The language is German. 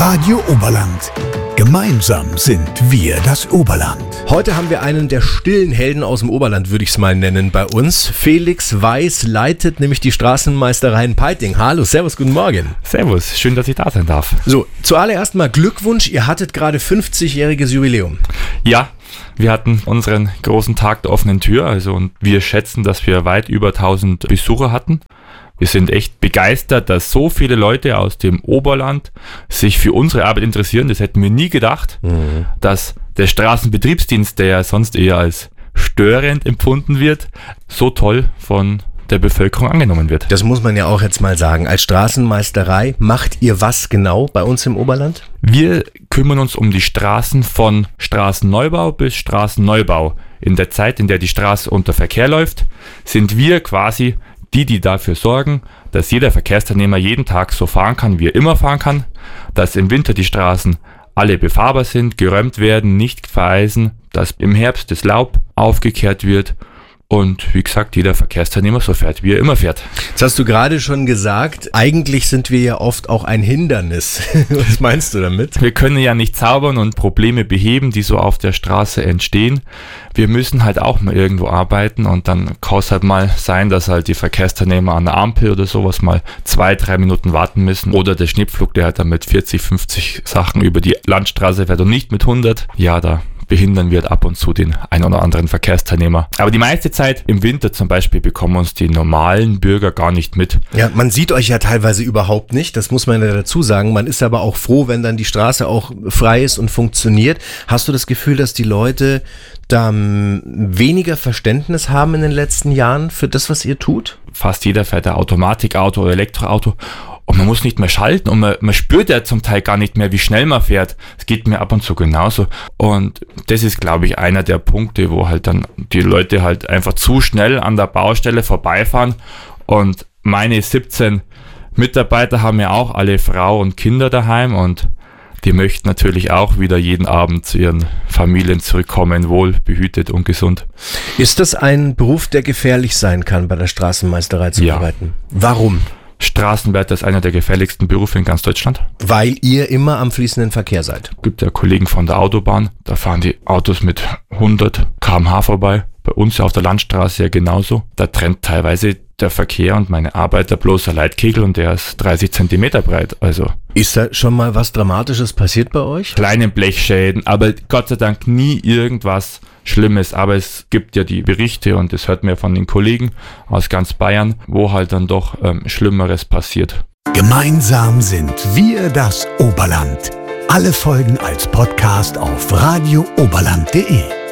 Radio Oberland. Gemeinsam sind wir das Oberland. Heute haben wir einen der stillen Helden aus dem Oberland, würde ich es mal nennen, bei uns. Felix Weiß leitet nämlich die Straßenmeisterei in Peiting. Hallo, servus, guten Morgen. Servus, schön, dass ich da sein darf. So, zuallererst mal Glückwunsch, ihr hattet gerade 50-jähriges Jubiläum. Ja, wir hatten unseren großen Tag der offenen Tür, und wir schätzen, dass wir weit über 1000 Besucher hatten. Wir sind echt begeistert, dass so viele Leute aus dem Oberland sich für unsere Arbeit interessieren. Das hätten wir nie gedacht, dass der Straßenbetriebsdienst, der ja sonst eher als störend empfunden wird, so toll von der Bevölkerung angenommen wird. Das muss man ja auch jetzt mal sagen. Als Straßenmeisterei macht ihr was genau bei uns im Oberland? Wir kümmern uns um die Straßen von Straßenneubau bis Straßenneubau. In der Zeit, in der die Straße unter Verkehr läuft, sind wir quasi die dafür sorgen, dass jeder Verkehrsteilnehmer jeden Tag so fahren kann, wie er immer fahren kann, dass im Winter die Straßen alle befahrbar sind, geräumt werden, nicht vereisen, dass im Herbst das Laub aufgekehrt wird und wie gesagt, jeder Verkehrsteilnehmer so fährt, wie er immer fährt. Jetzt hast du gerade schon gesagt, eigentlich sind wir ja oft auch ein Hindernis. Was meinst du damit? Wir können ja nicht zaubern und Probleme beheben, die so auf der Straße entstehen. Wir müssen halt auch mal irgendwo arbeiten und dann kann es halt mal sein, dass halt die Verkehrsteilnehmer an der Ampel oder sowas mal 2-3 Minuten warten müssen. Oder der Schnittflug, der halt dann mit 40, 50 Sachen über die Landstraße fährt und nicht mit 100. Ja, da behindern wir ab und zu den ein oder anderen Verkehrsteilnehmer. Aber die meiste Zeit im Winter zum Beispiel bekommen uns die normalen Bürger gar nicht mit. Ja, man sieht euch ja teilweise überhaupt nicht, das muss man ja dazu sagen. Man ist aber auch froh, wenn dann die Straße auch frei ist und funktioniert. Hast du das Gefühl, dass die Leute da weniger Verständnis haben in den letzten Jahren für das, was ihr tut? Fast jeder fährt ein Automatikauto oder Elektroauto. Und man muss nicht mehr schalten und man spürt ja zum Teil gar nicht mehr, wie schnell man fährt. Es geht mir ab und zu genauso. Und das ist, glaube ich, einer der Punkte, wo halt dann die Leute halt einfach zu schnell an der Baustelle vorbeifahren. Und meine 17 Mitarbeiter haben ja auch alle Frau und Kinder daheim und die möchten natürlich auch wieder jeden Abend zu ihren Familien zurückkommen, wohl behütet und gesund. Ist das ein Beruf, der gefährlich sein kann, bei der Straßenmeisterei zu arbeiten? Warum? Straßenwärter ist einer der gefährlichsten Berufe in ganz Deutschland. Weil ihr immer am fließenden Verkehr seid. Es gibt ja Kollegen von der Autobahn, da fahren die Autos mit 100 km/h vorbei. Bei uns auf der Landstraße ja genauso. Da trennt teilweise der Verkehr und meine Arbeit der bloße Leitkegel und der ist 30 Zentimeter breit. Also ist da schon mal was Dramatisches passiert bei euch? Kleine Blechschäden, aber Gott sei Dank nie irgendwas Schlimmes. Aber es gibt ja die Berichte und das hört man ja von den Kollegen aus ganz Bayern, wo halt dann doch Schlimmeres passiert. Gemeinsam sind wir das Oberland. Alle Folgen als Podcast auf radiooberland.de.